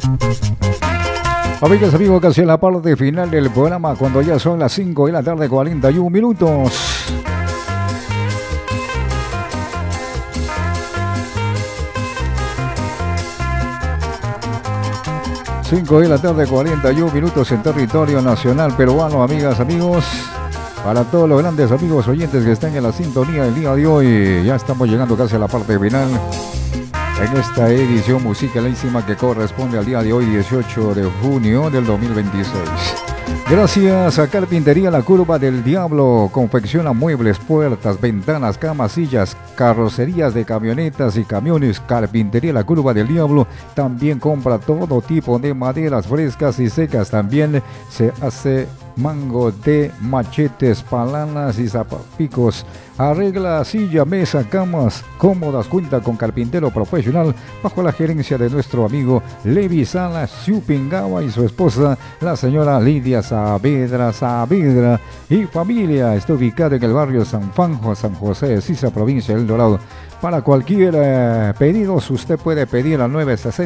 Amigas, amigos, casi en la parte final del programa, cuando ya son las 5 de la tarde, 41 minutos. Cinco de la tarde, 41 minutos en territorio nacional peruano, amigas, amigos. Para todos los grandes amigos oyentes que están en la sintonía del día de hoy, ya estamos llegando casi a la parte final en esta edición musicalísima que corresponde al día de hoy, 18 de junio del 2026. Gracias a Carpintería La Curva del Diablo, confecciona muebles, puertas, ventanas, camas, sillas, carrocerías de camionetas y camiones. Carpintería La Curva del Diablo también compra todo tipo de maderas frescas y secas. También se hace mango de machetes, palanas y zapapicos. Arregla silla, mesa, camas cómodas. Cuenta con carpintero profesional bajo la gerencia de nuestro amigo Levi Salas Siupingawa y su esposa, la señora Lidia Saavedra y familia. Está ubicado en el barrio San Fanjo, San José de Sisa, provincia del Dorado. Para cualquier pedido, usted puede pedir al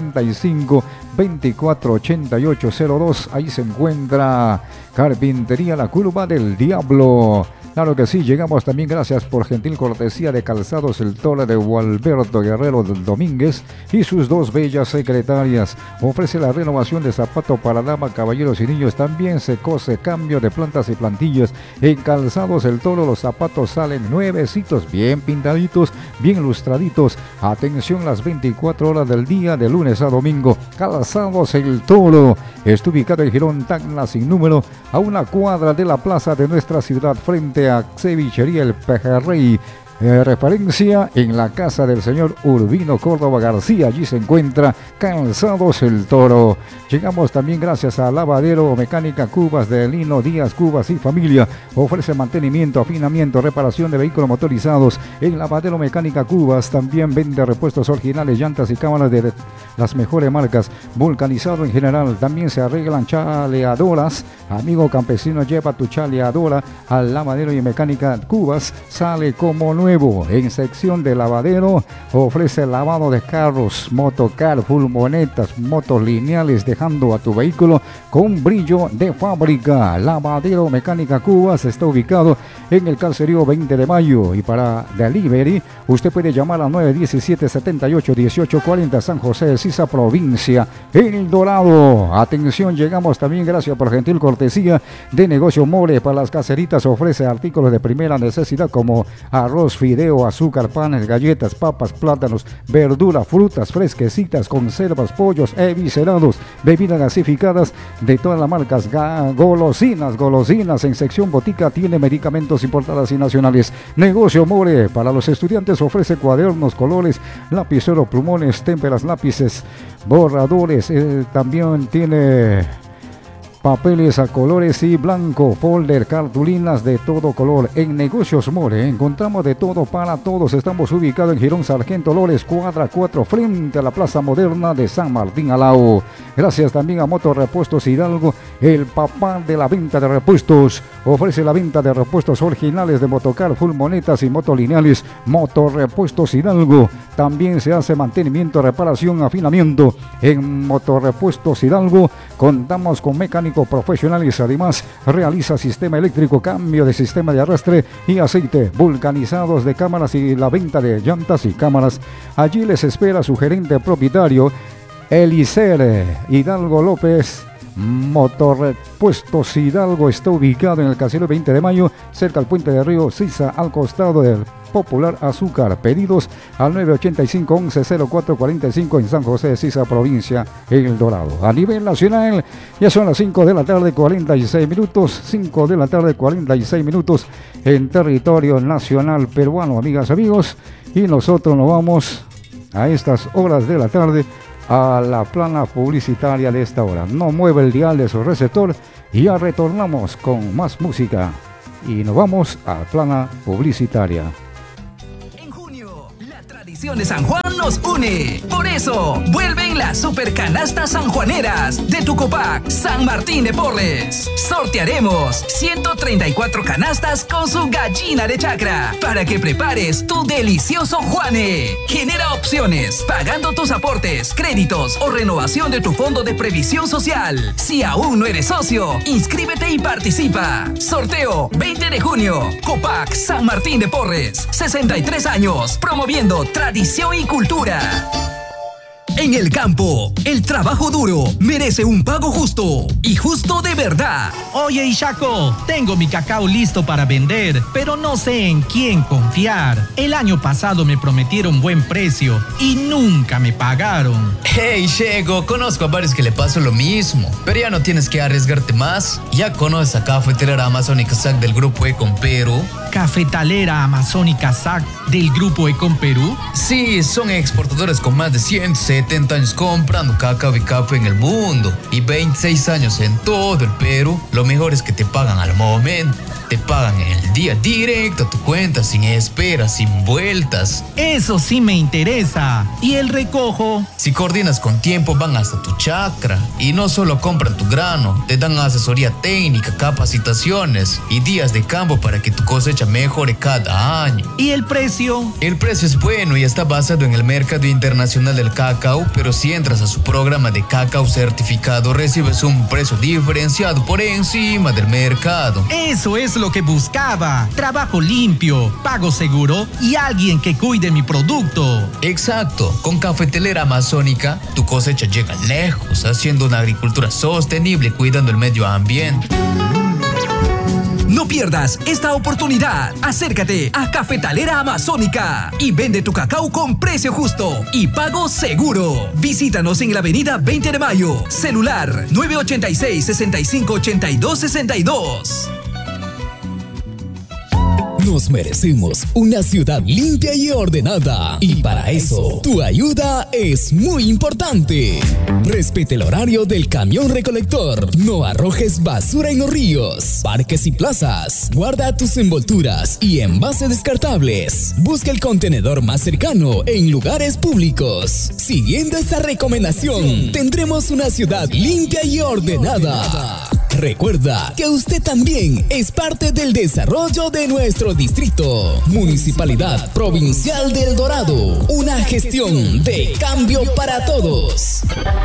965-248802. Ahí se encuentra Carpintería La Curva del Diablo. Claro que sí, llegamos también gracias por gentil cortesía de Calzados El Toro de Gualberto Guerrero Domínguez y sus dos bellas secretarias. Ofrece la renovación de zapato para dama, caballeros y niños. También se cose cambio de plantas y plantillas. En Calzados El Toro los zapatos salen nuevecitos, bien pintaditos, bien lustraditos. Atención las 24 horas del día, de lunes a domingo. Calzados El Toro está ubicado en Girón Tacna sin número, a una cuadra de la plaza de nuestra ciudad, frente a Cevichería El Pejerrey. Referencia en la casa del señor Urbino Córdoba García. Allí se encuentra Calzados El Toro. Llegamos también gracias a Lavadero Mecánica Cubas de Lino Díaz Cubas y Familia. Ofrece mantenimiento, afinamiento, reparación de vehículos motorizados. En Lavadero Mecánica Cubas también vende repuestos originales, llantas y cámaras de las mejores marcas. Vulcanizado en general. También se arreglan chaleadoras. Amigo campesino, lleva tu chaleadora al Lavadero y Mecánica Cubas. Sale como nuevo. En sección de lavadero ofrece lavado de carros, motocar, furgonetas, motos lineales, dejando a tu vehículo con brillo de fábrica. Lavadero Mecánica Cubas está ubicado en el Caserío 20 de Mayo, y para delivery usted puede llamar al 917-78-1840, San José de Sisa, provincia El Dorado. Atención, llegamos también gracias por gentil cortesía de Negocio More. Para las caseritas ofrece artículos de primera necesidad como arroz, fideo, azúcar, panes, galletas, papas, plátanos, verduras, frutas fresquecitas, conservas, pollos eviscerados, bebidas gasificadas de todas las marcas, golosinas. En sección botica tiene medicamentos importados y nacionales. Negocio More. Para los estudiantes ofrece cuadernos, colores, lapicero, plumones, témperas, lápices, borradores. También tiene papeles a colores y blanco, folder, cartulinas de todo color. En Negocios More encontramos de todo para todos. Estamos ubicados en Girón Sargento Lores, cuadra 4, frente a la Plaza Moderna de San Martín Alao. Gracias también a Motorrepuestos Hidalgo, el papá de la venta de repuestos. Ofrece la venta de repuestos originales de motocar, furgonetas y motolineales. Motorrepuestos Hidalgo. También se hace mantenimiento, reparación, afinamiento. En Motorrepuestos Hidalgo contamos con mecánicos profesionales. Además realiza sistema eléctrico, cambio de sistema de arrastre y aceite, vulcanizados de cámaras y la venta de llantas y cámaras. Allí les espera su gerente propietario Elicer Hidalgo López. Motorrepuestos Hidalgo está ubicado en el Caserío 20 de Mayo, cerca al puente de Río Sisa, al costado del Popular Azúcar. Pedidos al 985-110445 en San José de Sisa, provincia El Dorado. A nivel nacional ya son las 5 de la tarde 46 minutos, 5 de la tarde 46 minutos en territorio nacional peruano, amigas, amigos, y nosotros nos vamos a estas horas de la tarde a la plana publicitaria de esta hora. No mueve el dial de su receptor y ya retornamos con más música y nos vamos a la plana publicitaria. En junio, la tradición tradición de San Juan nos une. Por eso, vuelven las super canastas sanjuaneras de tu Copac San Martín de Porres. Sortearemos 134 canastas con su gallina de chacra para que prepares tu delicioso Juane. Genera opciones pagando tus aportes, créditos o renovación de tu fondo de previsión social. Si aún no eres socio, inscríbete y participa. Sorteo 20 de junio. Copac San Martín de Porres. 63 años. Promoviendo tradición y cultura. En el campo, el trabajo duro merece un pago justo y justo de verdad. Oye, Ishaco, tengo mi cacao listo para vender, pero no sé en quién confiar. El año pasado me prometieron buen precio y nunca me pagaron. Hey, Shego, conozco a varios que le pasó lo mismo, pero ya no tienes que arriesgarte más. ¿Ya conoces a Cafetalera Amazónica SAC del Grupo Econ Perú? ¿Cafetalera Amazónica SAC del Grupo Econ Perú? Sí, son exportadores con más de 170 años comprando cacao y café en el mundo y 26 años en todo el Perú. Lo mejor es que te pagan al momento. Te pagan en el día directo a tu cuenta, sin espera, sin vueltas. Eso sí me interesa. ¿Y el recojo? Si coordinas con tiempo, van hasta tu chacra. Y no solo compran tu grano, te dan asesoría técnica, capacitaciones y días de campo para que tu cosecha mejore cada año. ¿Y el precio? El precio es bueno y está basado en el mercado internacional del cacao, pero si entras a su programa de cacao certificado, recibes un precio diferenciado por encima del mercado. Eso es lo que buscaba. Trabajo limpio, pago seguro y alguien que cuide mi producto. Exacto. Con Cafetalera Amazónica, tu cosecha llega lejos, haciendo una agricultura sostenible, cuidando el medio ambiente. No pierdas esta oportunidad. Acércate a Cafetalera Amazónica y vende tu cacao con precio justo y pago seguro. Visítanos en la avenida 20 de Mayo. Celular 986-6582-62. Nos merecemos una ciudad limpia y ordenada. Y para eso, tu ayuda es muy importante. Respete el horario del camión recolector. No arrojes basura en los ríos, parques y plazas. Guarda tus envolturas y envases descartables. Busca el contenedor más cercano en lugares públicos. Siguiendo esta recomendación, tendremos una ciudad limpia y ordenada. Recuerda que usted también es parte del desarrollo de nuestro distrito. Municipalidad Provincial del Dorado. Una gestión de cambio para todos.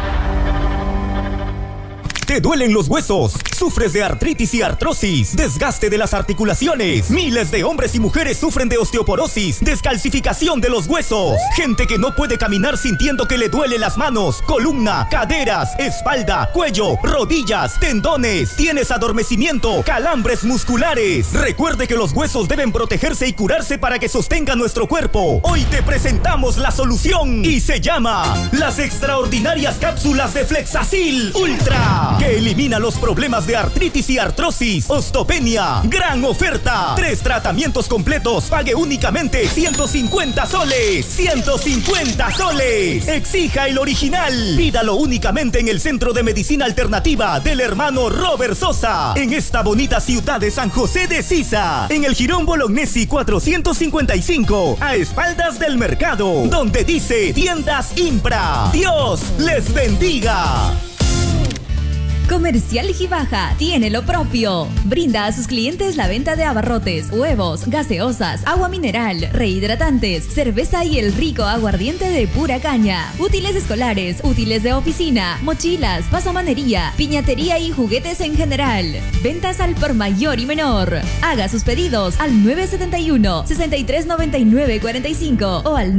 ¿Te duelen los huesos? ¿Sufres de artritis y artrosis? ¿Desgaste de las articulaciones? Miles de hombres y mujeres sufren de osteoporosis, descalcificación de los huesos. Gente que no puede caminar sintiendo que le duele las manos, columna, caderas, espalda, cuello, rodillas, tendones. Tienes adormecimiento, calambres musculares. Recuerde que los huesos deben protegerse y curarse para que sostenga nuestro cuerpo. Hoy te presentamos la solución y se llama las extraordinarias cápsulas de Flexacil Ultra, que elimina los problemas de artritis y artrosis. Osteopenia, gran oferta. 3 tratamientos completos, pague únicamente 150 soles. 150 soles. Exija el original. Pídalo únicamente en el Centro de Medicina Alternativa del hermano Robert Sosa, en esta bonita ciudad de San José de Sisa, en el Jirón Bolognesi 455, a espaldas del mercado, donde dice Tiendas Impra. Dios les bendiga. Comercial Gibaja tiene lo propio. Brinda a sus clientes la venta de abarrotes, huevos, gaseosas, agua mineral, rehidratantes, cerveza y el rico aguardiente de pura caña. Útiles escolares, útiles de oficina, mochilas, pasamanería, piñatería y juguetes en general. Ventas al por mayor y menor. Haga sus pedidos al 971-639945 o al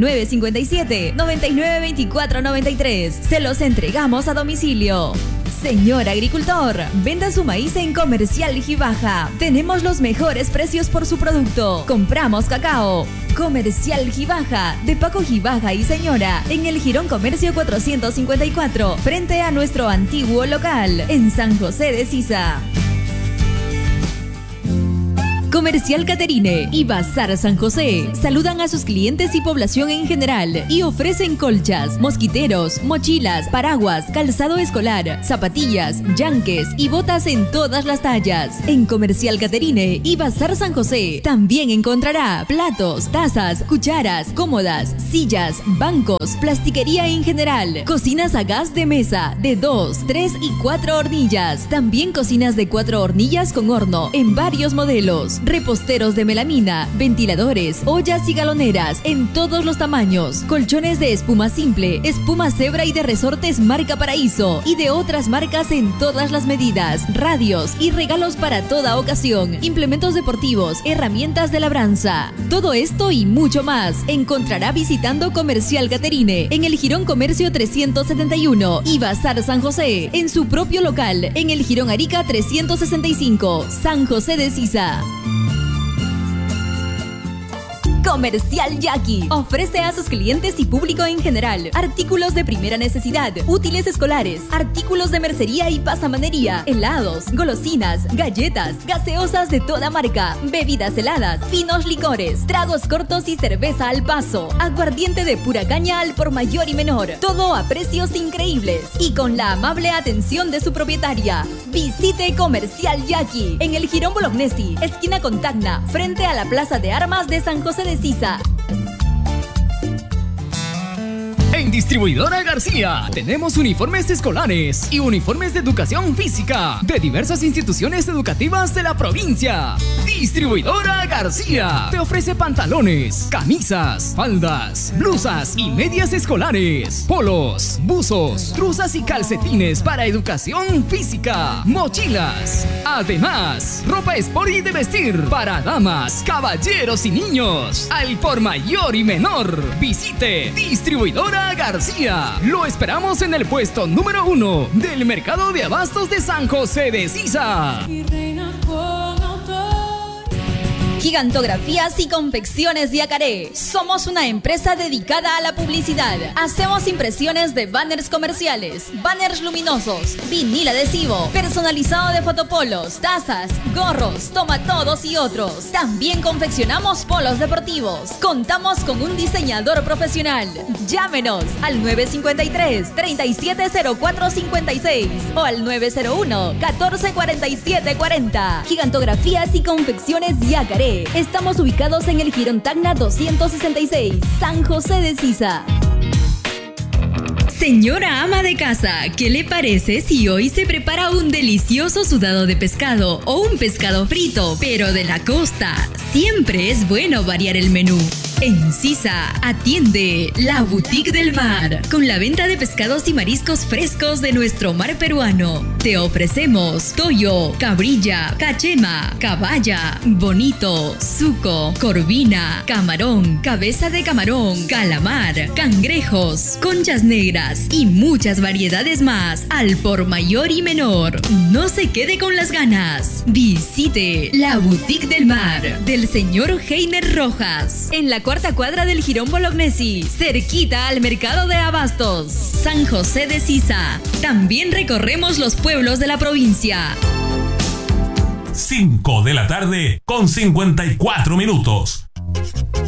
957-992493. Se los entregamos a domicilio. Señor agricultor, venda su maíz en Comercial Gibaja. Tenemos los mejores precios por su producto. Compramos cacao. Comercial Gibaja, de Paco Gibaja y Señora, en el Jirón Comercio 454, frente a nuestro antiguo local, en San José de Sisa. Comercial Caterine y Bazar San José saludan a sus clientes y población en general y ofrecen colchas, mosquiteros, mochilas, paraguas, calzado escolar, zapatillas, yanques y botas en todas las tallas. En Comercial Caterine y Bazar San José también encontrará platos, tazas, cucharas, cómodas, sillas, bancos, plastiquería en general, cocinas a gas de mesa de 2, 3 y 4 hornillas. También cocinas de 4 hornillas con horno en varios modelos, reposteros de melamina, ventiladores, ollas y galoneras en todos los tamaños, colchones de espuma simple, espuma cebra y de resortes marca Paraíso y de otras marcas en todas las medidas, radios y regalos para toda ocasión, implementos deportivos, herramientas de labranza. Todo esto y mucho más encontrará visitando Comercial Caterine en el Jirón Comercio 371 y Bazar San José en su propio local en el Jirón Arica 365, San José de Sisa. Comercial Jackie ofrece a sus clientes y público en general artículos de primera necesidad, útiles escolares, artículos de mercería y pasamanería, helados, golosinas, galletas, gaseosas de toda marca, bebidas heladas, finos licores, tragos cortos y cerveza al paso, aguardiente de pura caña al por mayor y menor, todo a precios increíbles y con la amable atención de su propietaria. Visite Comercial Jackie en el Jirón Bolognesi, esquina con Tacna, frente a la Plaza de Armas de San José de Sisa. En Distribuidora García tenemos uniformes escolares y uniformes de educación física de diversas instituciones educativas de la provincia. Distribuidora García te ofrece pantalones, camisas, faldas, blusas y medias escolares, polos, buzos, truzas y calcetines para educación física, mochilas. Además, ropa sport y de vestir para damas, caballeros y niños, al por mayor y menor. Visite Distribuidora García. Lo esperamos en el puesto número 1 del Mercado de Abastos de San José de Sisa. Gigantografías y confecciones Yacaré. Somos una empresa dedicada a la publicidad. Hacemos impresiones de banners comerciales, banners luminosos, vinil adhesivo, personalizado de fotopolos, tazas, gorros, tomatodos y otros. También confeccionamos polos deportivos. Contamos con un diseñador profesional. Llámenos al 953-370456 o al 901-144740. Gigantografías y confecciones Yacaré. Estamos ubicados en el Jirón Tacna 266, San José de Sisa. Señora ama de casa, ¿qué le parece si hoy se prepara un delicioso sudado de pescado o un pescado frito, pero de la costa? Siempre es bueno variar el menú. En Sisa atiende La Boutique del Mar, con la venta de pescados y mariscos frescos de nuestro mar peruano. Te ofrecemos toyo, cabrilla, cachema, caballa, bonito, suco, corvina, camarón, cabeza de camarón, calamar, cangrejos, conchas negras y muchas variedades más al por mayor y menor. No se quede con las ganas. Visite La Boutique del Mar del señor Heiner Rojas en la cuarta cuadra del Jirón Bolognesi, cerquita al Mercado de Abastos, San José de Sisa. También recorremos los pueblos de la provincia. 5 de la tarde con 54 minutos.